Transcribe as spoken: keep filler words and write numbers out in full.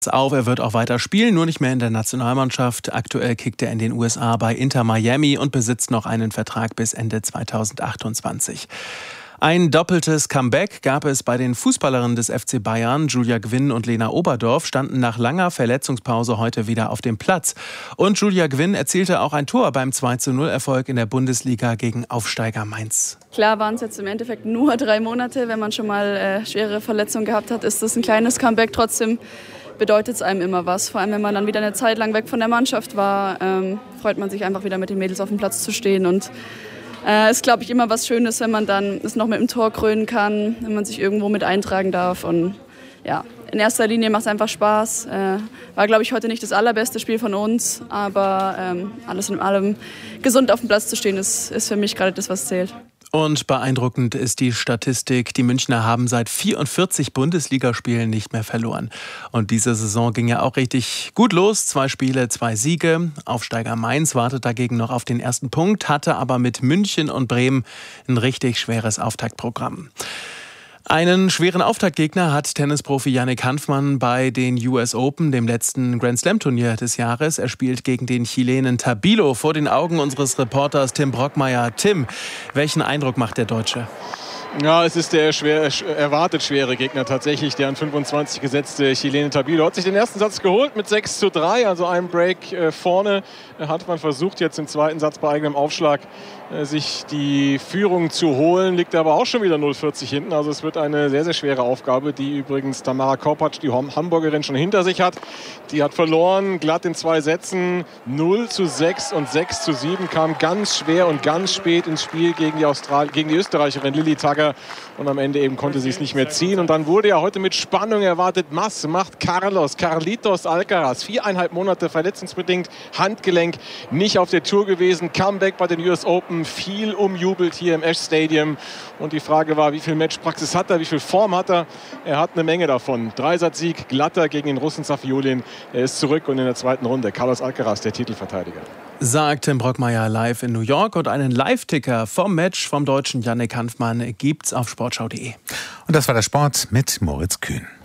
auf, er wird auch weiter spielen, nur nicht mehr in der Nationalmannschaft. Aktuell kickt er in den U S A bei Inter Miami und besitzt noch einen Vertrag bis Ende zweitausendachtundzwanzig. Ein doppeltes Comeback gab es bei den Fußballerinnen des F C Bayern. Julia Gwinn und Lena Oberdorf standen nach langer Verletzungspause heute wieder auf dem Platz. Und Julia Gwinn erzielte auch ein Tor beim zwei zu null Erfolg in der Bundesliga gegen Aufsteiger Mainz. Klar waren es jetzt im Endeffekt nur drei Monate. Wenn man schon mal äh, schwere Verletzungen gehabt hat, ist das ein kleines Comeback. Trotzdem bedeutet es einem immer was. Vor allem, wenn man dann wieder eine Zeit lang weg von der Mannschaft war, ähm, freut man sich einfach wieder mit den Mädels auf dem Platz zu stehen. Und es äh, ist, glaube ich, immer was Schönes, wenn man dann es noch mit dem Tor krönen kann, wenn man sich irgendwo mit eintragen darf. Und ja, in erster Linie macht es einfach Spaß. Äh, war, glaube ich, heute nicht das allerbeste Spiel von uns, aber ähm, alles in allem gesund auf dem Platz zu stehen, ist, ist für mich gerade das, was zählt. Und beeindruckend ist die Statistik. Die Münchner haben seit vierundvierzig Bundesligaspielen nicht mehr verloren. Und diese Saison ging ja auch richtig gut los. Zwei Spiele, zwei Siege. Aufsteiger Mainz wartet dagegen noch auf den ersten Punkt, hatte aber mit München und Bremen ein richtig schweres Auftaktprogramm. Einen schweren Auftaktgegner hat Tennisprofi Yannick Hanfmann bei den U S Open, dem letzten Grand-Slam-Turnier des Jahres. Er spielt gegen den Chilenen Tabilo vor den Augen unseres Reporters Tim Brockmeier. Tim, welchen Eindruck macht der Deutsche? Ja, es ist der schwer, erwartet schwere Gegner tatsächlich, der an fünfundzwanzig gesetzte Chilene Tabilo. Hat sich den ersten Satz geholt mit sechs zu drei, also einem Break äh, vorne. Hat man versucht, jetzt im zweiten Satz bei eigenem Aufschlag äh, sich die Führung zu holen, liegt aber auch schon wieder null vierzig hinten. Also es wird eine sehr, sehr schwere Aufgabe, die übrigens Tamara Korpatsch, die Hamburgerin, schon hinter sich hat. Die hat verloren, glatt in zwei Sätzen, null zu sechs und sechs zu sieben, kam ganz schwer und ganz spät ins Spiel gegen die, Austral gegen die Österreicherin Lilly Tagger. Und am Ende eben konnte sie es nicht mehr ziehen. Und dann wurde ja heute mit Spannung erwartet, Mass macht Carlos, Carlitos Alcaraz. Viereinhalb Monate verletzungsbedingt, Handgelenk, nicht auf der Tour gewesen. Comeback bei den U S Open, viel umjubelt hier im Ash Stadium. Und die Frage war, wie viel Matchpraxis hat er, wie viel Form hat er? Er hat eine Menge davon. Dreisatzsieg, glatter gegen den Russen Safiulin. Er ist zurück und in der zweiten Runde Carlos Alcaraz, der Titelverteidiger. Sagt Tim Brockmeier live in New York. Und einen Live-Ticker vom Match vom deutschen Yannick Hanfmann gibt's auf sportschau punkt de. Und das war der Sport mit Moritz Kühn.